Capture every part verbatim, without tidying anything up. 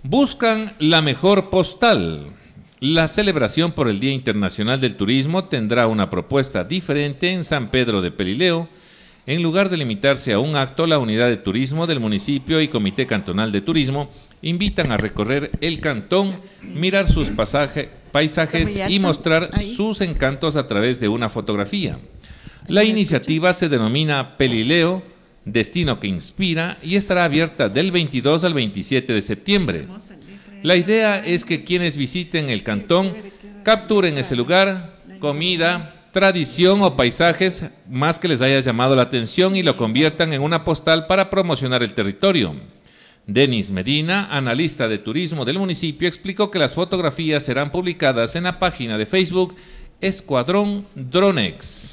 Buscan la mejor postal. La celebración por el Día Internacional del Turismo tendrá una propuesta diferente en San Pedro de Pelileo. En lugar de limitarse a un acto, la Unidad de Turismo del municipio y Comité Cantonal de Turismo invitan a recorrer el cantón, mirar sus pasaje, paisajes y mostrar sus encantos a través de una fotografía. La iniciativa se denomina Pelileo, Destino que Inspira, y estará abierta del veintidós al veintisiete de septiembre. La idea es que quienes visiten el cantón capturen ese lugar, comida, tradición o paisajes más que les haya llamado la atención y lo conviertan en una postal para promocionar el territorio. Denis Medina, analista de turismo del municipio, explicó que las fotografías serán publicadas en la página de Facebook Escuadrón Dronex.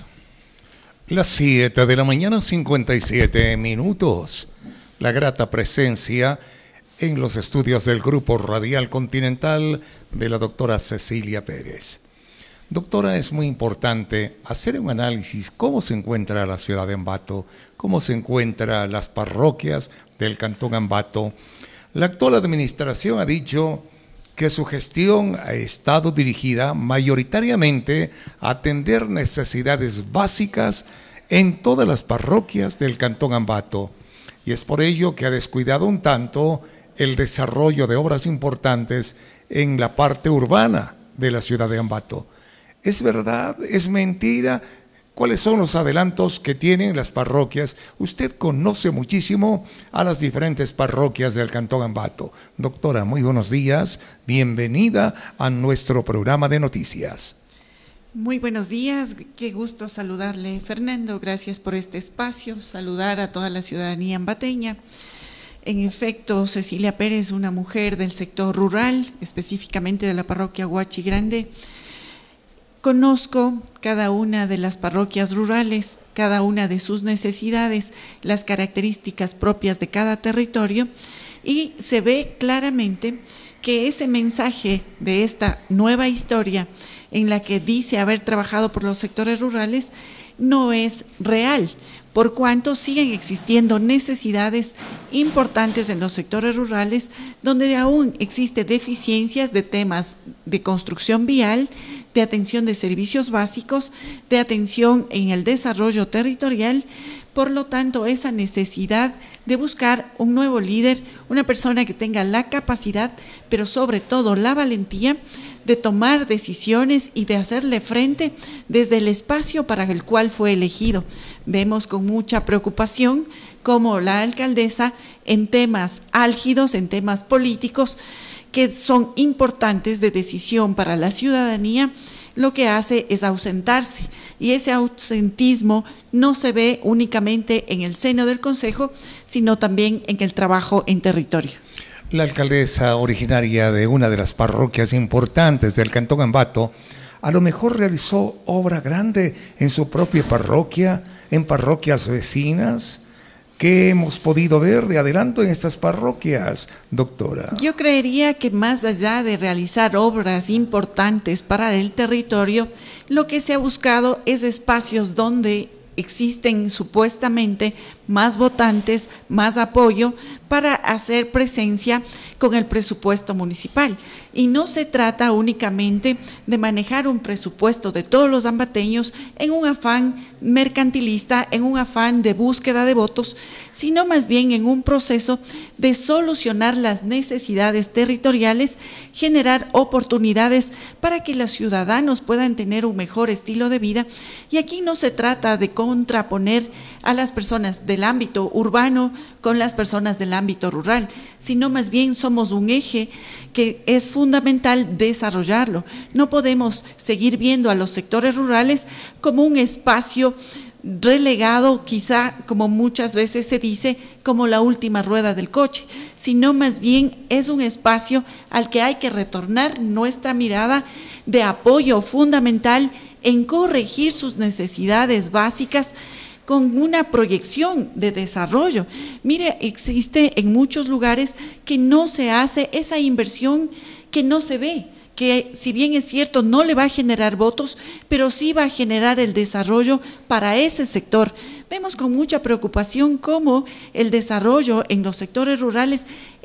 Las siete de la mañana, cincuenta y siete minutos. La grata presencia en los estudios del Grupo Radial Continental de la doctora Cecilia Pérez. Doctora, es muy importante hacer un análisis cómo se encuentra la ciudad de Ambato, cómo se encuentran las parroquias del Cantón Ambato. La actual administración ha dicho que su gestión ha estado dirigida mayoritariamente a atender necesidades básicas en todas las parroquias del Cantón Ambato, y es por ello que ha descuidado un tanto el desarrollo de obras importantes en la parte urbana de la ciudad de Ambato. ¿Es verdad? ¿Es mentira? ¿Cuáles son los adelantos que tienen las parroquias? Usted conoce muchísimo a las diferentes parroquias del Cantón Ambato. Doctora, muy buenos días. Bienvenida a nuestro programa de noticias. Muy buenos días. Qué gusto saludarle, Fernando. Gracias por este espacio. Saludar a toda la ciudadanía ambateña. En efecto, Cecilia Pérez, una mujer del sector rural, específicamente de la parroquia Huachi Grande. Conozco cada una de las parroquias rurales, cada una de sus necesidades, las características propias de cada territorio, y se ve claramente que ese mensaje de esta nueva historia en la que dice haber trabajado por los sectores rurales no es real, por cuanto siguen existiendo necesidades importantes en los sectores rurales, donde aún existe deficiencias de temas de construcción vial, de atención de servicios básicos, de atención en el desarrollo territorial. Por lo tanto, esa necesidad de buscar un nuevo líder, una persona que tenga la capacidad, pero sobre todo la valentía de tomar decisiones y de hacerle frente desde el espacio para el cual fue elegido. Vemos con mucha preocupación cómo la alcaldesa, en temas álgidos, en temas políticos que son importantes de decisión para la ciudadanía, lo que hace es ausentarse, y ese ausentismo no se ve únicamente en el seno del Consejo, sino también en el trabajo en territorio. La alcaldesa, originaria de una de las parroquias importantes del Cantón Ambato, a lo mejor realizó obra grande en su propia parroquia, en parroquias vecinas. ¿Qué hemos podido ver de adelanto en estas parroquias, doctora? Yo creería que más allá de realizar obras importantes para el territorio, lo que se ha buscado es espacios donde existen supuestamente más votantes, más apoyo para hacer presencia con el presupuesto municipal. Y no se trata únicamente de manejar un presupuesto de todos los ambateños en un afán mercantilista, en un afán de búsqueda de votos, sino más bien en un proceso de solucionar las necesidades territoriales, generar oportunidades para que los ciudadanos puedan tener un mejor estilo de vida. Y aquí no se trata de contraponer a las personas del ámbito urbano con las personas del ámbito rural, sino más bien somos un eje que es fundamental desarrollarlo. No podemos seguir viendo a los sectores rurales como un espacio relegado, quizá como muchas veces se dice, como la última rueda del coche, sino más bien es un espacio al que hay que retornar nuestra mirada de apoyo fundamental en corregir sus necesidades básicas con una proyección de desarrollo. Mire, existe en muchos lugares que no se hace esa inversión, que no se ve, que si bien es cierto no le va a generar votos, pero sí va a generar el desarrollo para ese sector. Vemos con mucha preocupación cómo el desarrollo en los sectores rurales